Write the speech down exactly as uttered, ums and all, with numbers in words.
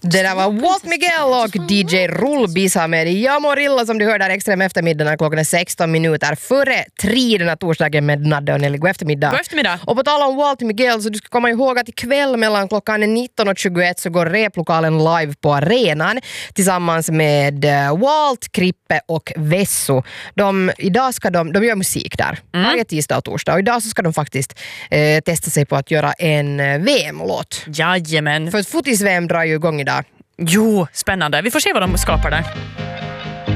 Det där var Walt Miguel och D J Rullbisa med Jag mår illa som du hör där extra med eftermiddagen. Klockan är sexton minuter före tre den här torsdagen med Nadde och Nelly. God eftermiddag. God eftermiddag. Och på tal om Walt Miguel så du ska komma ihåg att ikväll mellan klockan nitton och tjugoett så går replokalen live på arenan tillsammans med Walt, Krippe och Vesso. De, idag ska de, de gör musik där. Mm. Varje tisdag och torsdag. Och idag så ska de faktiskt eh, testa sig på att göra en V M-låt. Jajamän. För att fotis-V M drar ju igång idag. Jo, spännande. Vi får se vad de skapar där.